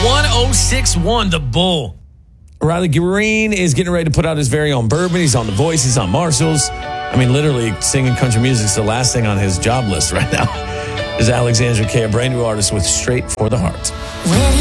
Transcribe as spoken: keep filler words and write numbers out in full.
one oh six point one, The Bull. Riley Green is getting ready to put out his very own bourbon. He's on The Voice. He's on Marshall's. I mean, literally singing country music is the last thing on his job list right now. Is Alexandra Kay, a brand new artist with Straight for the Heart. When